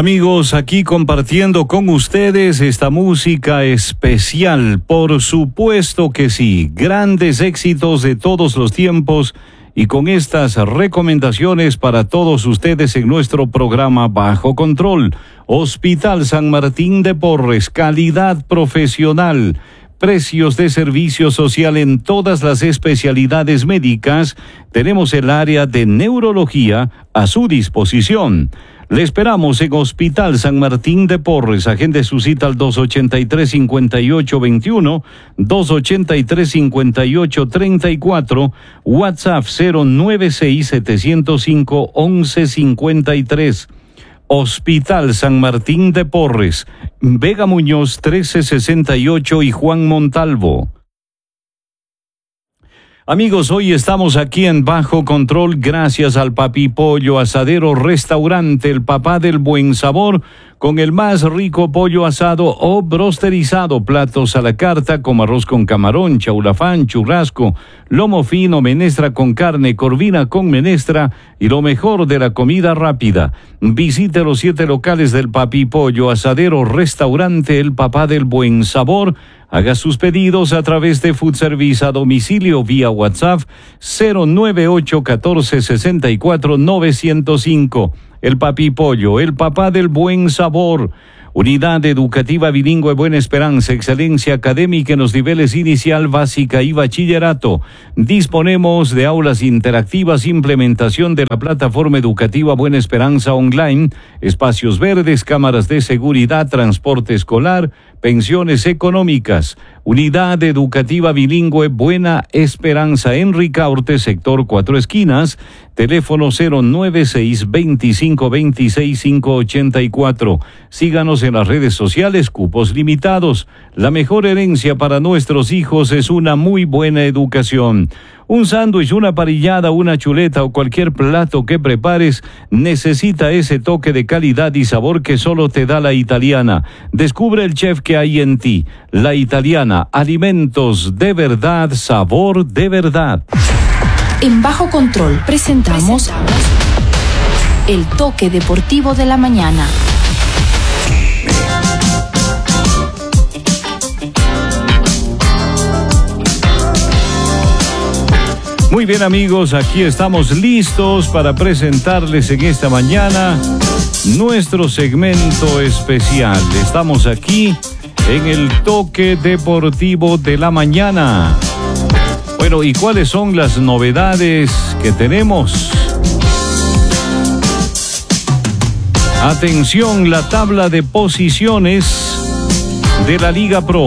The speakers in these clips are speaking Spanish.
Amigos, aquí compartiendo con ustedes esta música especial, por supuesto que sí, grandes éxitos de todos los tiempos y con estas recomendaciones para todos ustedes en nuestro programa Bajo Control. Hospital San Martín de Porres, calidad profesional, precios de servicio social en todas las especialidades médicas. Tenemos el área de neurología a su disposición. Le esperamos en Hospital San Martín de Porres. Agende su cita al 283-5821, 283-5834, WhatsApp 096-705-1153. Hospital San Martín de Porres, Vega Muñoz 1368 y Juan Montalvo. Amigos, hoy estamos aquí en Bajo Control gracias al Papi Pollo Asadero Restaurante, el papá del buen sabor, con el más rico pollo asado o brosterizado, platos a la carta como arroz con camarón, chaulafán, churrasco, lomo fino, menestra con carne, corvina con menestra y lo mejor de la comida rápida. Visite los 7 locales del Papi Pollo Asadero Restaurante, el papá del buen sabor. Haga sus pedidos a través de Food Service a domicilio vía WhatsApp 098-1464-905. El Papi Pollo, el papá del buen sabor. Unidad Educativa Bilingüe Buena Esperanza, excelencia académica en los niveles inicial, básica y bachillerato. Disponemos de aulas interactivas, implementación de la plataforma educativa Buena Esperanza online, espacios verdes, cámaras de seguridad, transporte escolar, pensiones económicas. Unidad Educativa Bilingüe Buena Esperanza en Ricaurte, sector 4 Esquinas, teléfono 096-2526-584. Síganos en las redes sociales, cupos limitados. La mejor herencia para nuestros hijos es una muy buena educación. Un sándwich, una parrillada, una chuleta o cualquier plato que prepares necesita ese toque de calidad y sabor que solo te da La Italiana. Descubre el chef que hay en ti. La Italiana, alimentos de verdad, sabor de verdad. En Bajo Control presentamos el toque deportivo de la mañana. Muy bien, amigos, aquí estamos listos para presentarles en esta mañana nuestro segmento especial. Estamos aquí en el toque deportivo de la mañana. Bueno, ¿y cuáles son las novedades que tenemos? Atención, la tabla de posiciones de la Liga Pro.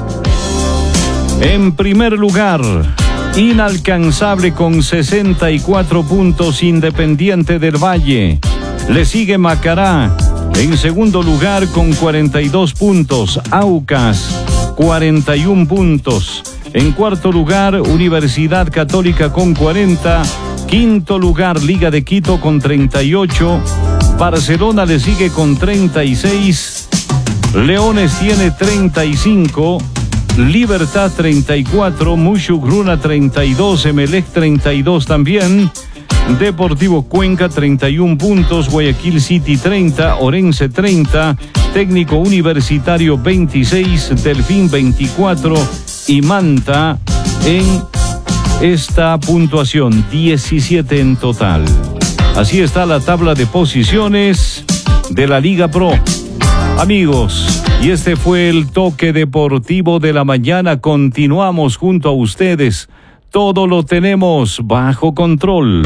En primer lugar, inalcanzable con 64 puntos, Independiente del Valle. Le sigue Macará. En segundo lugar con 42 puntos, Aucas, 41 puntos. En cuarto lugar, Universidad Católica con 40. Quinto lugar, Liga de Quito con 38. Barcelona le sigue con 36. Leones tiene 35. Libertad 34, Mushugruna 32, Emelec 32 también, Deportivo Cuenca 31 puntos, Guayaquil City 30, Orense 30, Técnico Universitario 26, Delfín 24 y Manta en esta puntuación 17 en total. Así está la tabla de posiciones de la Liga Pro. Amigos, y este fue el toque deportivo de la mañana. Continuamos junto a ustedes. Todo lo tenemos bajo control.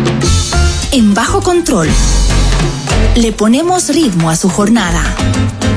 En Bajo Control le ponemos ritmo a su jornada.